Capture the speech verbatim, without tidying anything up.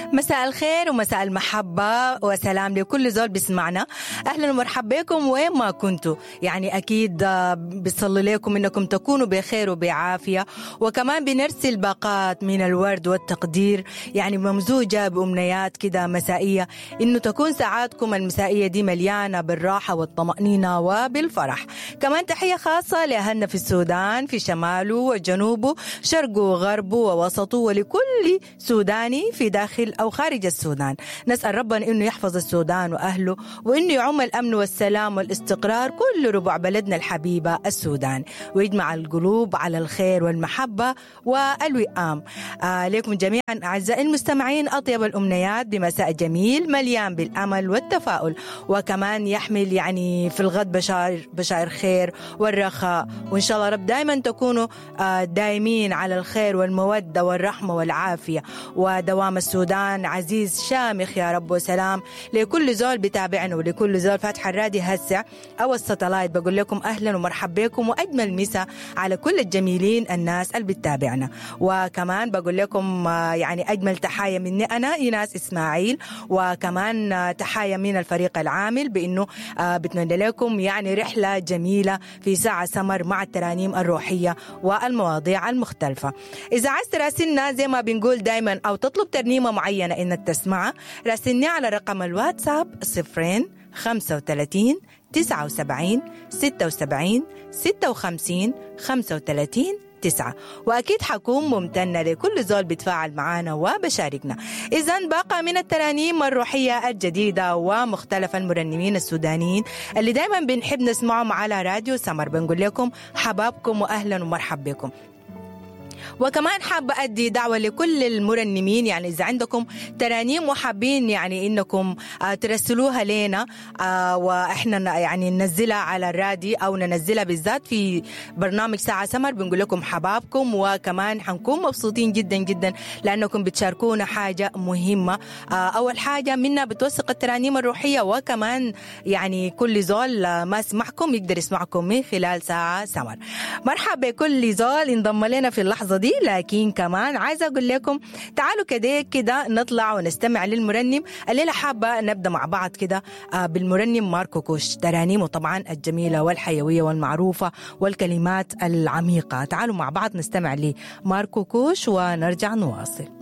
مساء الخير ومساء المحبة وسلام لكل زول بيسمعنا. أهلا ومرحبا بكم وين ما كنتوا. يعني أكيد بيصلي لكم إنكم تكونوا بخير وبعافية، وكمان بنرسل باقات من الورد والتقدير يعني ممزوجة بأمنيات كده مسائية، إنه تكون ساعاتكم المسائية دي مليانة بالراحة والطمأنينة وبالفرح. كمان تحية خاصة لأهلنا في السودان، في شماله وجنوبه، شرقه وغربه ووسطه، ولكل سوداني في داخل أو خارج السودان. نسأل ربنا إنه يحفظ السودان وأهله، وإنه يعم الأمن والسلام والاستقرار كل ربع بلدنا الحبيبة السودان، ويجمع القلوب على الخير والمحبة والوئام. آه لكم جميعا أعزائي المستمعين أطيب الأمنيات بمساء جميل مليان بالأمل والتفاؤل، وكمان يحمل يعني في الغد بشائر بشائر خير والرخاء. وإن شاء الله رب دائما تكونوا آه دائمين على الخير والمودة والرحمة والعافية، ودوام السودان عزيز شامخ يا رب. وسلام لكل زول بتابعنا ولكل زول فاتح الراديو هسه أو الستلايت. بقول لكم أهلا ومرحبا بكم وأجمل مسا على كل الجميلين الناس اللي بتتابعنا. وكمان بقول لكم يعني أجمل تحايا مني أنا إيناس إسماعيل، وكمان تحايا من الفريق العامل بأنه بتمنى لكم يعني رحلة جميلة في ساعة سمر مع الترانيم الروحية والمواضيع المختلفة. إذا عايز تراسلنا زي ما بنقول دايما أو تطلب ترنيمة معينة إنك تسمعها، راسلني على رقم الواتساب صفرين خمسة وثلاثين تسعة وسبعين ستة وسبعين ستة وخمسين خمسة وثلاثين تسعة. وأكيد حكون ممتنة لكل زول بيتفاعل معنا وبشاركنا. إذن باقة من الترانيم الروحية الجديدة ومختلف المرنمين السودانيين اللي دايما بنحب نسمعهم على راديو سمر. بنقول لكم حبابكم وأهلا ومرحبا بكم. وكمان حابة أدي دعوة لكل المرنمين، يعني إذا عندكم ترانيم وحابين يعني إنكم ترسلوها لنا وإحنا يعني ننزلها على الراديو أو ننزلها بالذات في برنامج ساعة سمر، بنقول لكم حبابكم. وكمان حنكون مبسوطين جدا جدا لأنكم بتشاركونا حاجة مهمة. أول حاجة منا بتوثق الترانيم الروحية، وكمان يعني كل زول ما سمعكم يقدر يسمعكم من خلال ساعة سمر. مرحبا بكل زول انضم لنا في اللحظة دي. لكن كمان عايزة أقول لكم تعالوا كده كده نطلع ونستمع للمرنم. الليلة حابة نبدأ مع بعض كده بالمرنم ماركو كوش، ترانيمه طبعا الجميلة والحيوية والمعروفة والكلمات العميقة. تعالوا مع بعض نستمع لماركو كوش ونرجع نواصل.